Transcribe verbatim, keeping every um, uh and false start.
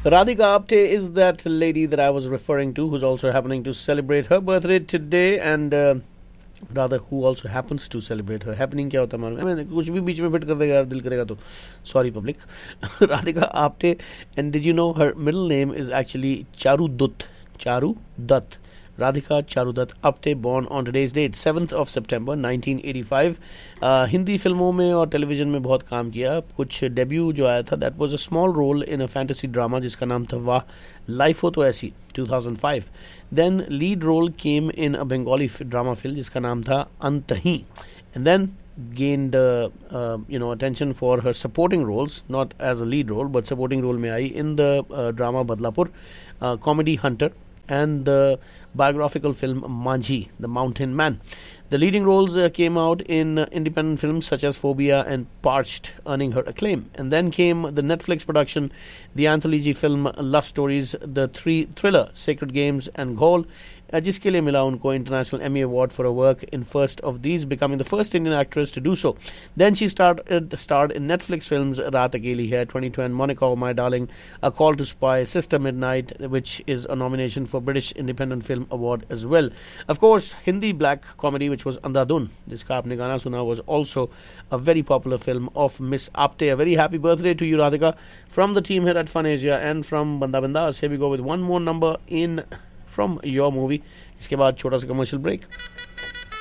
Radhika Apte is that lady that I was referring to, who's also happening to celebrate her birthday today, and uh, rather who also happens to celebrate her. Happening क्या होता है मालूम है? मैंने कुछ भी बीच में fit कर देगा यार, दिल करेगा तो. Sorry public. Radhika Apte, and did you know her middle name is actually Charu Dutt. Charu Dutt. Radhika Charudat Apte, born on today's date, seventh of September nineteen eighty-five. uh, Hindi फिल्मों में और television में बहुत काम किया. कुछ debut जो आया था, that was a small role in a fantasy drama जिसका नाम था वाह लाइफ हो तो ऐसी, two thousand five. Then lead role केम इन अ बंगाली ड्रामा फिल्म जिसका नाम था अंतही. And then gained uh, uh, you know attention for her supporting roles, not as a lead role but supporting role में आई in the uh, drama Badlapur, uh, comedy Hunter, and the biographical film Manjhi, the Mountain Man. The leading roles uh, came out in uh, independent films such as Phobia and Parched, earning her acclaim. And then came the Netflix production, the anthology film Love Stories, the three thriller Sacred Games and Ghoul, uh, जिसके लिए मिला उनको International Emmy Award for her work in first of these, becoming the first Indian actress to do so. Then she started starred in Netflix films Raat Akeli Hai, twenty ten, Monica, Oh My Darling, A Call to Spy, Sister Midnight, which is a nomination for British Independent Film Award as well. Of course, Hindi black comedy, which was Andhadhun, जिसका आपने गाना सुना, was also a very popular film of Miss Apte. A very happy birthday to you, Radhika, from the team here at Fun Asia and from Banda Bindas. Here we go with one more number in from your movie. इसके बाद छोटा सा commercial break.